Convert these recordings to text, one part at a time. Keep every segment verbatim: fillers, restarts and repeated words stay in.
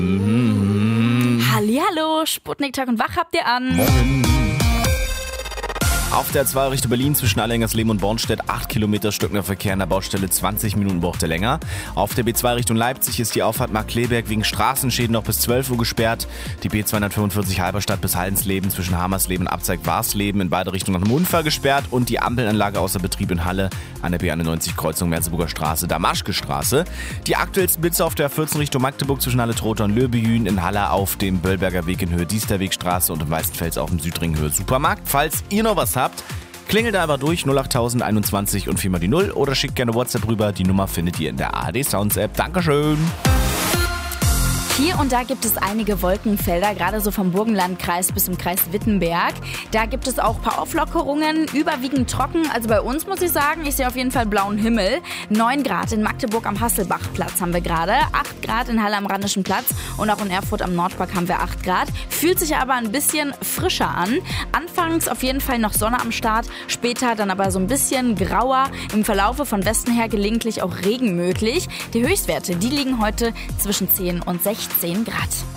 Mhm. Hallihallo, Sputnik Tag und Wach habt ihr an. Morgen. Auf der zwei Richtung Berlin zwischen Allengersleben und Bornstedt acht Kilometer stockender Verkehr, in der Baustelle zwanzig Minuten braucht er länger. Auf der B zwei Richtung Leipzig ist die Auffahrt Markkleeberg wegen Straßenschäden noch bis zwölf Uhr gesperrt. Die B zweihundertfünfundvierzig Halberstadt bis Haldensleben zwischen Hamersleben und Abzeig-Warsleben in beide Richtungen nach einem Unfall gesperrt. Und die Ampelanlage außer Betrieb in Halle an der B einundneunzig Kreuzung Merseburger Straße, Damaschke Straße. Die aktuellsten Blitze auf der vierzehn Richtung Magdeburg zwischen Halle-Trotha und Löbejün, in Halle auf dem Böllberger Weg in Höhe Diesterwegstraße und im Weißenfels auf dem Südring Höhe Supermarkt. Falls ihr noch was habt, klingelt einfach durch null achttausend einundzwanzig und viermal die null oder schickt gerne WhatsApp rüber. Die Nummer findet ihr in der A R D Sounds App. Dankeschön. Hier und da gibt es einige Wolkenfelder, gerade so vom Burgenlandkreis bis zum Kreis Wittenberg. Da gibt es auch ein paar Auflockerungen, überwiegend trocken. Also bei uns muss ich sagen, ich sehe auf jeden Fall blauen Himmel. neun Grad in Magdeburg am Hasselbachplatz haben wir gerade, acht Grad in Halle am Rheinischen Platz und auch in Erfurt am Nordpark haben wir acht Grad. Fühlt sich aber ein bisschen frischer an. Anfangs auf jeden Fall noch Sonne am Start, später dann aber so ein bisschen grauer. Im Verlaufe von Westen her gelegentlich auch Regen möglich. Die Höchstwerte, die liegen heute zwischen zehn und sechzehn Grad.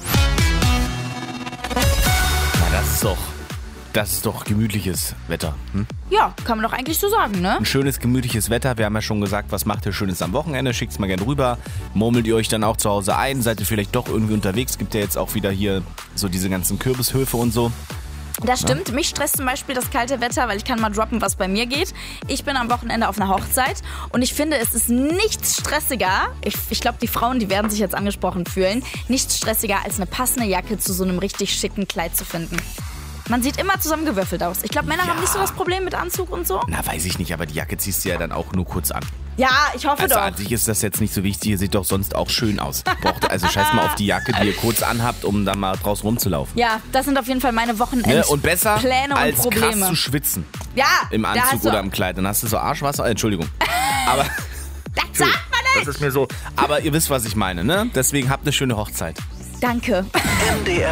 Ja, das ist doch, das ist doch gemütliches Wetter. Hm? Ja, kann man doch eigentlich so sagen, ne? Ein schönes, gemütliches Wetter. Wir haben ja schon gesagt, was macht ihr Schönes am Wochenende? Schickt's mal gerne rüber. Murmelt ihr euch dann auch zu Hause ein? Seid ihr vielleicht doch irgendwie unterwegs? Gibt ja jetzt auch wieder hier so diese ganzen Kürbishöfe und so. Das stimmt. Mich stresst zum Beispiel das kalte Wetter, weil ich kann mal droppen, was bei mir geht. Ich bin am Wochenende auf einer Hochzeit und ich finde, es ist nichts stressiger. Ich, ich glaube, die Frauen, die werden sich jetzt angesprochen fühlen. Nichts stressiger, als eine passende Jacke zu so einem richtig schicken Kleid zu finden. Man sieht immer zusammengewürfelt aus. Ich glaube, Männer Ja. haben nicht so das Problem mit Anzug und so. Na, weiß ich nicht, aber die Jacke ziehst du ja dann auch nur kurz an. Ja, ich hoffe Also doch. an sich ist das jetzt nicht so wichtig, ihr seht doch sonst auch schön aus. Braucht, also scheiß mal auf die Jacke, die ihr kurz anhabt, um dann mal draußen rumzulaufen. Ja, das sind auf jeden Fall meine Wochenendpläne Ne? Und besser und als Probleme. krass zu schwitzen Ja, im da Anzug hast du- oder im Kleid. Dann hast du so Arschwasser, äh, Entschuldigung. Aber Das sagt man nicht. das ist mir so. Aber ihr wisst, was ich meine, ne? Deswegen habt eine schöne Hochzeit. Danke. M D R